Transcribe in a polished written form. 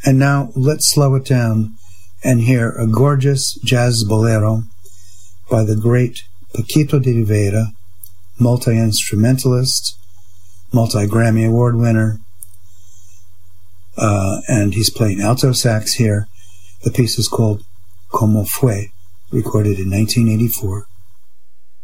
And now let's slow it down and hear a gorgeous jazz bolero by the great Paquito D'Rivera, multi-instrumentalist, multi-Grammy Award winner, and he's playing alto sax here. The piece is called Como Fue, recorded in 1984.